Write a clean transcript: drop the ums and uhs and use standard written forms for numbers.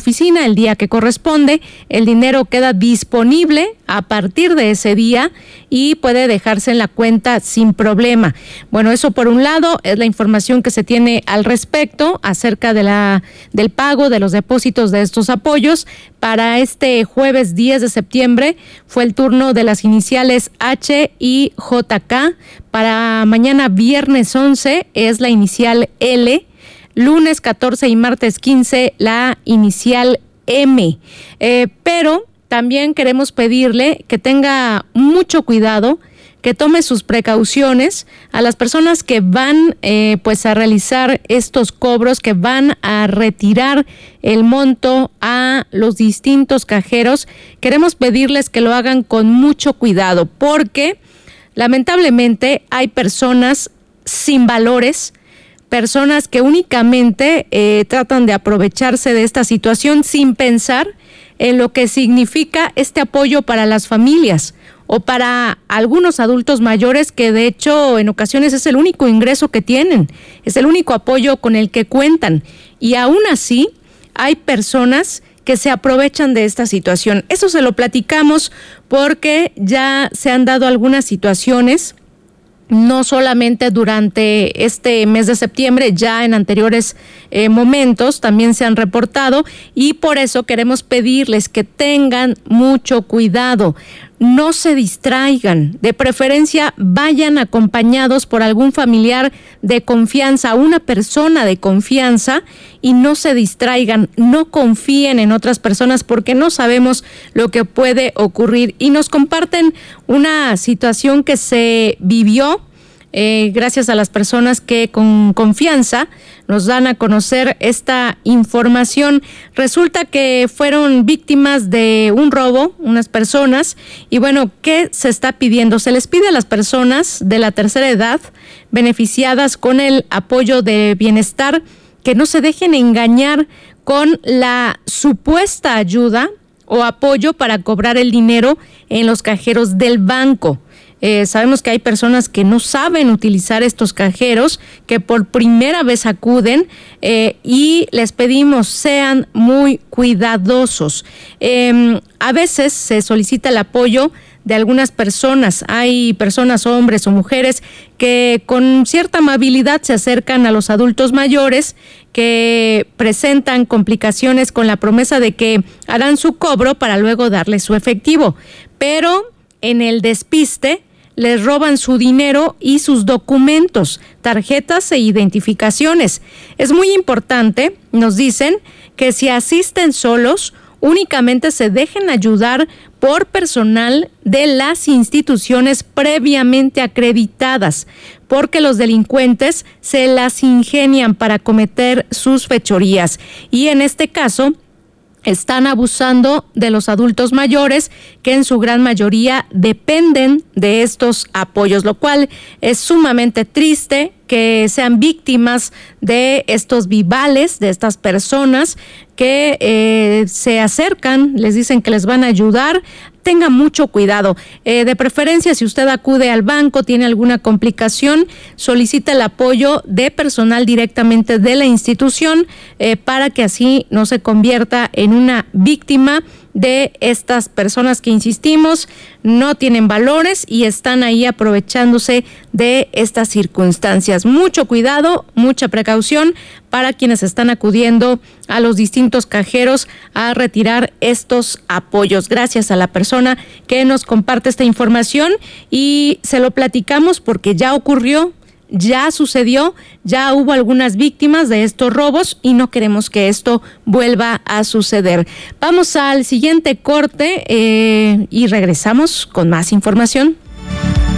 oficina el día que corresponde. El dinero queda disponible a partir de ese día y puede dejarse en la cuenta sin problema. Bueno, eso por un lado es la información que se tiene al respecto acerca del pago de los depósitos de estos apoyos. Para este jueves 10 de septiembre fue el turno de las iniciales H y JK. Para mañana viernes 11 es la inicial L. Lunes 14 y martes 15 la inicial M. Pero también queremos pedirle que tenga mucho cuidado, que tome sus precauciones a las personas que van a realizar estos cobros, que van a retirar el monto a los distintos cajeros. Queremos pedirles que lo hagan con mucho cuidado, porque lamentablemente hay personas sin valores, personas que únicamente tratan de aprovecharse de esta situación sin pensar en lo que significa este apoyo para las familias o para algunos adultos mayores que de hecho en ocasiones es el único ingreso que tienen, es el único apoyo con el que cuentan, y aún así hay personas que se aprovechan de esta situación. Eso se lo platicamos porque ya se han dado algunas situaciones, no solamente durante este mes de septiembre, ya en anteriores momentos también se han reportado, y por eso queremos pedirles que tengan mucho cuidado. No se distraigan, de preferencia vayan acompañados por algún familiar de confianza, una persona de confianza, y no se distraigan, no confíen en otras personas porque no sabemos lo que puede ocurrir. Y nos comparten una situación que se vivió gracias a las personas que con confianza nos dan a conocer esta información. Resulta que fueron víctimas de un robo, unas personas, y bueno, ¿qué se está pidiendo? Se les pide a las personas de la tercera edad beneficiadas con el apoyo de bienestar que no se dejen engañar con la supuesta ayuda o apoyo para cobrar el dinero en los cajeros del banco. Sabemos que hay personas que no saben utilizar estos cajeros, que por primera vez acuden, y les pedimos sean muy cuidadosos. A veces se solicita el apoyo de algunas personas. Hay personas, hombres o mujeres, que con cierta amabilidad se acercan a los adultos mayores que presentan complicaciones con la promesa de que harán su cobro para luego darles su efectivo. Pero en el despiste les roban su dinero y sus documentos, tarjetas e identificaciones. Es muy importante, nos dicen, que si asisten solos, únicamente se dejen ayudar por personal de las instituciones previamente acreditadas, porque los delincuentes se las ingenian para cometer sus fechorías. Y en este caso, están abusando de los adultos mayores, que en su gran mayoría dependen de estos apoyos, lo cual es sumamente triste que sean víctimas de estos vivales, de estas personas que se acercan, les dicen que les van a ayudar. Tenga mucho cuidado. De preferencia, si usted acude al banco, tiene alguna complicación, solicita el apoyo de personal directamente de la institución para que así no se convierta en una víctima de estas personas que, insistimos, no tienen valores y están ahí aprovechándose de estas circunstancias. Mucho cuidado, mucha precaución para quienes están acudiendo a los distintos cajeros a retirar estos apoyos. Gracias a la persona que nos comparte esta información, y se lo platicamos porque ya ocurrió, ya sucedió, ya hubo algunas víctimas de estos robos y no queremos que esto vuelva a suceder. Vamos al siguiente corte y regresamos con más información.